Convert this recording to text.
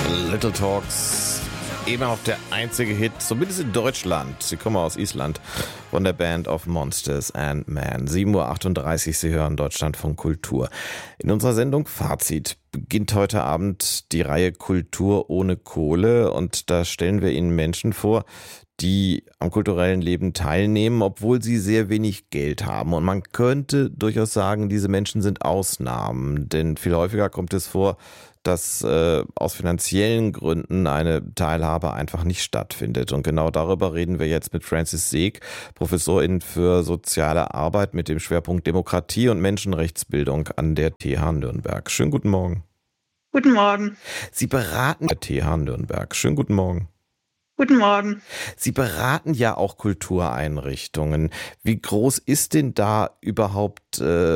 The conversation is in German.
Little Talks, eben auch der einzige Hit, zumindest in Deutschland. Sie kommen aus Island, von der Band of Monsters and Men. 7:38 Uhr, Sie hören Deutschlandfunk Kultur. In unserer Sendung Fazit beginnt heute Abend die Reihe Kultur ohne Kohle und da stellen wir Ihnen Menschen vor, die am kulturellen Leben teilnehmen, obwohl sie sehr wenig Geld haben. Und man könnte durchaus sagen, diese Menschen sind Ausnahmen, denn viel häufiger kommt es vor, dass aus finanziellen Gründen eine Teilhabe einfach nicht stattfindet. Und genau darüber reden wir jetzt mit Francis Seeg, Professorin für soziale Arbeit mit dem Schwerpunkt Demokratie und Menschenrechtsbildung an der TH Nürnberg. Schönen guten Morgen. Guten Morgen. Sie beraten der TH Nürnberg. Schönen guten Morgen. Guten Morgen. Sie beraten ja auch Kultureinrichtungen. Wie groß ist denn da überhaupt